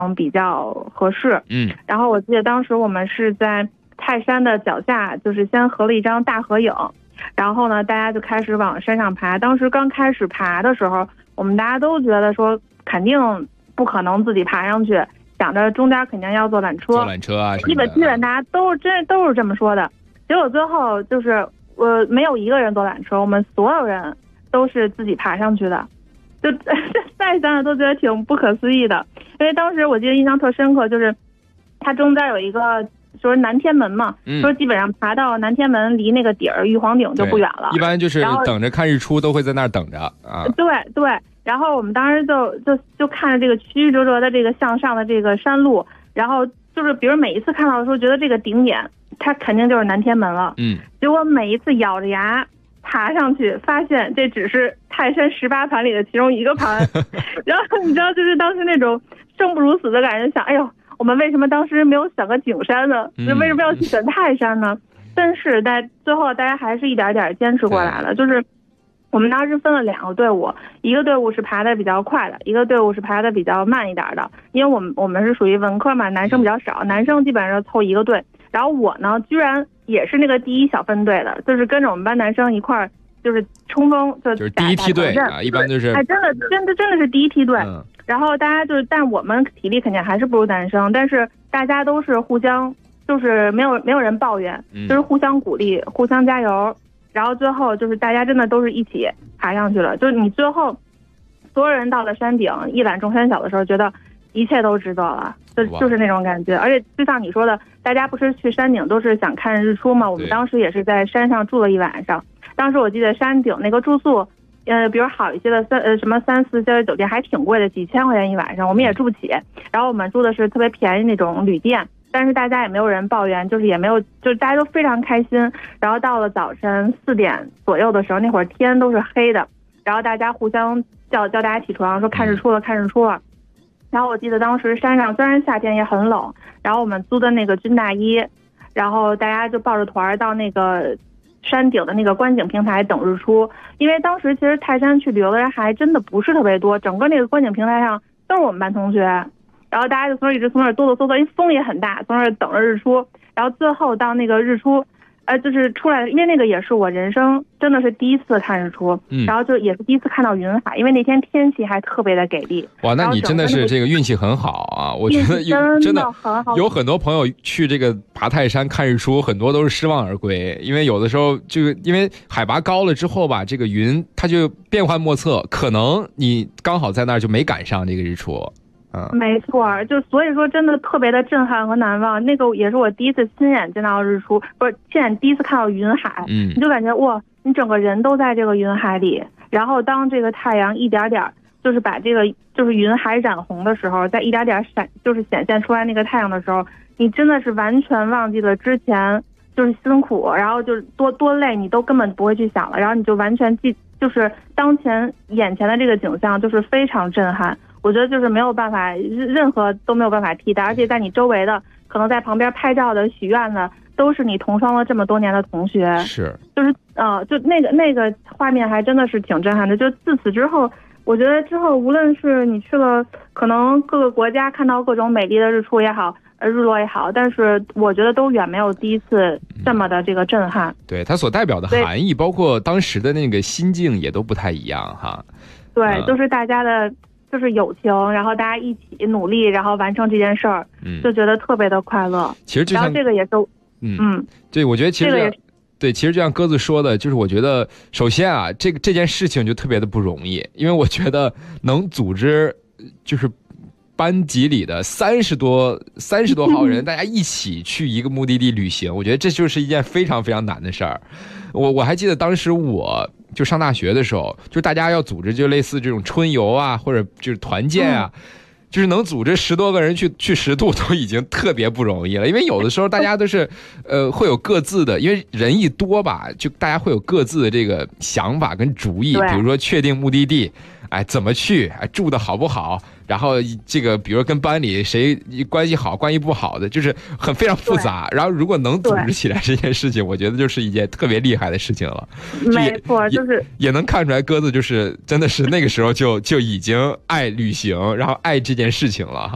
比较合适。然后我记得当时我们是在泰山的脚下，就是先合了一张大合影，然后呢，大家就开始往山上爬。当时刚开始爬的时候，我们大家都觉得说肯定不可能自己爬上去，想着中间肯定要坐缆车， 坐缆车啊， 基本大家都是这么说的。结果最后就是没有一个人坐缆车，我们所有人都是自己爬上去的，就再想想都觉得挺不可思议的。因为当时我记得印象特深刻，就是它中间有一个说南天门嘛，说基本上爬到南天门离那个底儿玉皇顶就不远了， 一般就是等着看日出都会在那儿等着啊。 对，然后我们当时就看着这个曲曲折折的这个向上的这个山路，然后就是比如每一次看到的时候，觉得这个顶点它肯定就是南天门了，结果每一次咬着牙爬上去，发现这只是泰山18盘里的其中一个盘，然后你知道，就是当时那种生不如死的感觉，想，哎呦，我们为什么当时没有选个景山呢？为什么要去选泰山呢？但是最后大家还是一点点坚持过来了，就是我们当时分了2个队伍，一个队伍是爬的比较快的，一个队伍是爬的比较慢一点的。因为我们是属于文科嘛，男生比较少，男生基本上凑一个队。然后我呢，居然也是那个第1小分队的，就是跟着我们班男生一块儿，就是冲锋，就是第1梯队啊，一般就是， 真的是第1梯队。然后大家但是我们体力肯定还是不如男生，但是大家都是互相，就是没有人抱怨，就是互相鼓励，互相加油。然后最后就是大家真的都是一起爬上去了，就是你最后所有人到了山顶，一览众山小的时候，觉得一切都值得了，就是那种感觉。而且就像你说的，大家不是去山顶都是想看日出吗？我们当时也是在山上住了1晚上。当时我记得山顶那个住宿，比如好一些的什么3、4星的酒店还挺贵的，几千块钱1晚上，我们也住不起。然后我们住的是特别便宜那种旅店。但是大家也没有人抱怨，就是也没有，就是大家都非常开心。然后到了早晨4点左右的时候，那会儿天都是黑的，然后大家互相叫大家起床，说看日出了，看日出了。然后我记得当时山上虽然夏天也很冷，然后我们租的那个军大衣，然后大家就抱着团到那个山顶的那个观景平台等日出。因为当时其实泰山去旅游的人还真的不是特别多，整个那个观景平台上都是我们班同学。然后大家就一直从那儿哆哆嗦嗦，因为风也很大，从那儿等着日出。然后最后到那个日出，就是出来，因为那个也是我人生真的是第1次看日出，然后就也是第1次看到云海，因为那天天气还特别的给力。 哇，那你真的是这个运气很好啊！我觉得真的有很多朋友去这个爬泰山看日出，很多都是失望而归，因为有的时候就因为海拔高了之后吧，这个云它就变幻莫测，可能你刚好在那儿就没赶上这个日出。 没错，就所以说真的特别的震撼和难忘。那个也是我第1次亲眼见到日出，不是亲眼第1次看到云海。你就感觉哇，你整个人都在这个云海里。然后当这个太阳一点点就是把这个就是云海染红的时候，在一点点就是显现出来那个太阳的时候，你真的是完全忘记了之前就是辛苦，然后就是多累，你都根本不会去想了。然后你就完全就是当前眼前的这个景象就是非常震撼。我觉得就是没有办法，任何都没有办法替代，而且在你周围的，可能在旁边拍照的、许愿的，都是你同窗了这么多年的同学。 是， 就是就那个画面还真的是挺震撼的。就自此之后，我觉得之后无论是你去了可能各个国家看到各种美丽的日出也好，日落也好，但是我觉得都远没有第1次这么的这个震撼。 对，它所代表的含义，包括当时的那个心境也都不太一样哈。 对，就是大家的。就是友情，然后大家一起努力，然后完成这件事儿，就觉得特别的快乐。 其实就像然后这个也是， 对，我觉得其实这个对，其实就像鸽子说的，就是我觉得首先啊，这件事情就特别的不容易，因为我觉得能组织就是班级里的30多号人，大家一起去一个目的地旅行，我觉得这就是一件非常非常难的事儿。我还记得当时我就上大学的时候，就大家要组织就类似这种春游啊，或者就是团建啊，就是能组织10多个人去10度都已经特别不容易了。因为有的时候大家都是会有各自的，因为人一多吧，就大家会有各自的这个想法跟主意，比如说确定目的地，哎怎么去，哎住的好不好，然后这个比如跟班里谁关系好关系不好的，就是非常复杂。然后如果能组织起来这件事情，我觉得就是一件特别厉害的事情了。 没错，就是也能看出来鸽子就是真的是那个时候就已经爱旅行，然后爱这件事情了哈。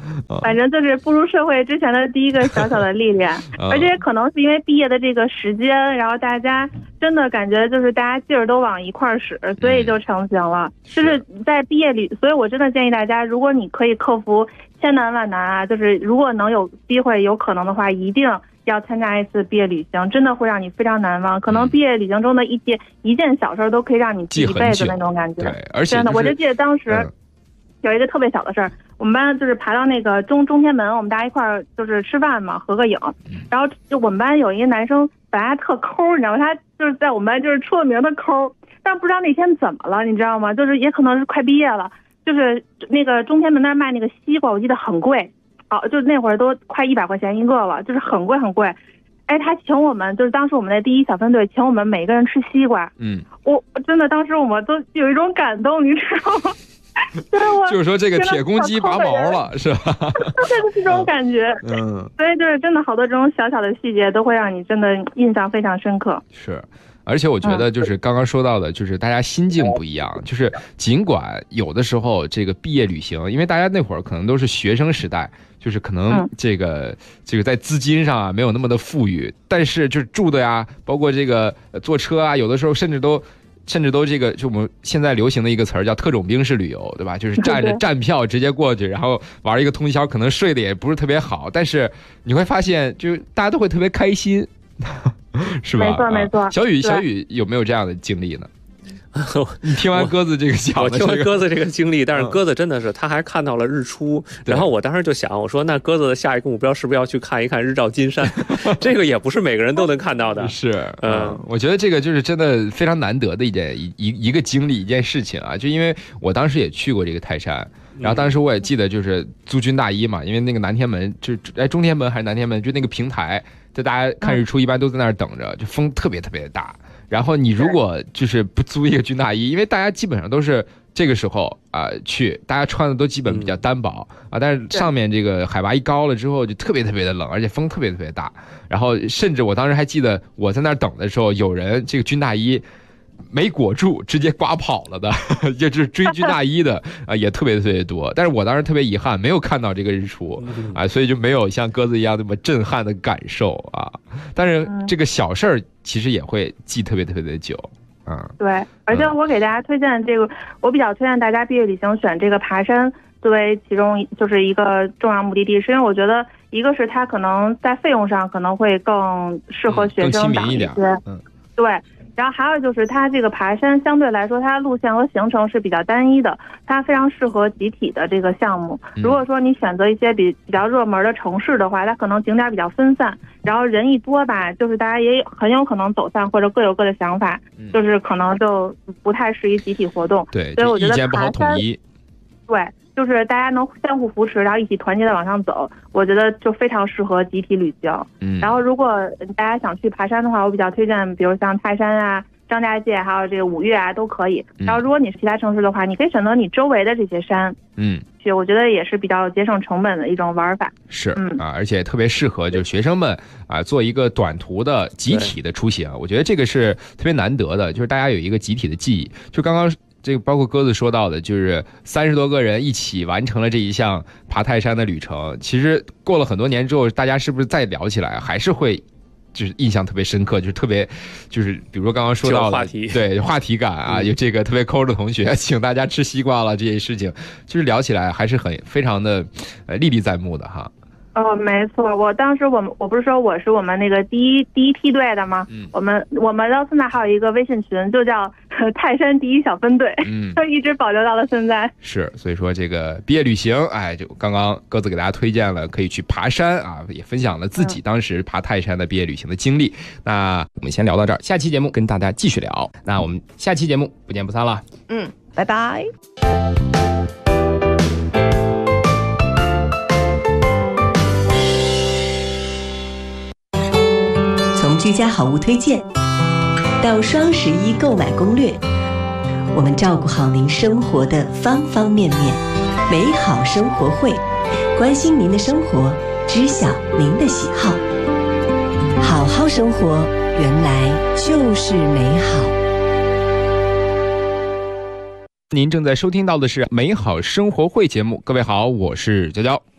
反正就是步入社会之前的第一个小小的历练，而且可能是因为毕业的这个时间，然后大家真的感觉就是大家劲儿都往一块儿使，所以就成型了。就是在毕业里，所以我真的建议大家，如果你可以克服千难万难啊，就是如果能有机会、有可能的话，一定要参加一次毕业旅行，真的会让你非常难忘。可能毕业旅行中的一件小事都可以让你记一辈子那种感觉。 对，而且、 真的，我就记得当时有一个特别小的事儿，我们班就是爬到那个中天门，我们大家一块儿就是吃饭嘛，合个影。然后就我们班有一个男生本来特抠，你知道吗？他就是在我们班就是出了名的抠，但不知道那天怎么了，你知道吗？就是也可能是快毕业了，就是那个中天门那儿卖那个西瓜，我记得很贵。就那会儿都快100块钱一个了，就是很贵很贵。哎，他请我们，就是当时我们的第一小分队请我们每个人吃西瓜。我真的当时我们都有一种感动，你知道吗？ 就是说这个铁公鸡拔毛了，是吧？ 就是这种感觉。所以就是真的好多这种小小的细节都会让你真的印象非常深刻。 是。而且我觉得就是刚刚说到的，就是大家心境不一样，就是尽管有的时候这个毕业旅行，因为大家那会儿可能都是学生时代，就是可能这个在资金上啊没有那么的富裕，但是就是住的呀，包括这个坐车啊，有的时候甚至都这个就我们现在流行的一个词儿叫特种兵式旅游，对吧？就是占着站票直接过去，然后玩一个通宵，可能睡得也不是特别好，但是你会发现，就大家都会特别开心。是吧？ 没错。 小雨有没有这样的经历呢？你听完鸽子这个讲， 我听完鸽子这个经历，但是鸽子真的是他还看到了日出，然后我当时就想，我说那鸽子的下一个目标是不是要去看一看日照金山？这个也不是每个人都能看到的。 是，我觉得这个就是真的非常难得的一个经历一件事情啊，就因为我当时也去过这个泰山。然后当时我也记得，就是租军大衣嘛，因为那个南天门中天门还是南天门，就那个平台，就大家看日出一般都在那儿等着，就风特别特别的大。然后你如果就是不租一个军大衣，因为大家基本上都是这个时候去，大家穿的都基本比较单薄但是上面这个海拔一高了之后就特别特别的冷，而且风特别特别大。然后甚至我当时还记得我在那儿等的时候，有人这个军大衣没裹住直接刮跑了的，就是追军大衣的也特别特别多。但是我当时特别遗憾没有看到这个日出所以就没有像鸽子一样那么震撼的感受但是这个小事儿其实也会记特别特别的久对，而且我给大家推荐这个，我比较推荐大家毕业旅行选这个爬山作为其中就是一个重要目的地，是因为我觉得一个是它可能在费用上可能会更适合学生党一些，对。然后还有就是它这个爬山相对来说它路线和行程是比较单一的，它非常适合集体的这个项目。如果说你选择一些比较热门的城市的话，它可能景点比较分散，然后人一多吧，就是大家也很有可能走散或者各有各的想法，就是可能就不太适宜集体活动。 对， 所以我觉得意见不好统一。 对，就是大家能相互扶持，然后一起团结的往上走，我觉得就非常适合集体旅行。然后如果大家想去爬山的话，我比较推荐，比如像泰山啊、张家界，还有这个五岳啊，都可以。然后如果你是其他城市的话，你可以选择你周围的这些山，去，我觉得也是比较节省成本的一种玩法。是， 而且特别适合就是学生们做一个短途的集体的出行。我觉得这个是特别难得的，就是大家有一个集体的记忆。就刚刚这个包括鸽子说到的，就是30多个人一起完成了这一项爬泰山的旅程。其实过了很多年之后，大家是不是再聊起来还是会就是印象特别深刻，就是特别就是比如说刚刚说到的话题， 对话题感有这个特别抠的同学请大家吃西瓜了这些事情，就是聊起来还是非常的历历在目的哈。 没错，我当时我不是说我是我们那个第一梯队的吗？我们到现在还有一个微信群，就叫泰山第一小分队，就一直保留到了现在。 是，所以说这个毕业旅行，就刚刚鸽子给大家推荐了可以去爬山也分享了自己当时爬泰山的毕业旅行的经历。那我们先聊到这儿，下期节目跟大家继续聊。那我们下期节目不见不散了。 拜拜。从居家好物推荐到双11购买攻略，我们照顾好您生活的方方面面。美好生活会，关心您的生活，知晓您的喜好。好好生活，原来就是美好。 您正在收听到的是美好生活会节目。各位好，我是娇娇。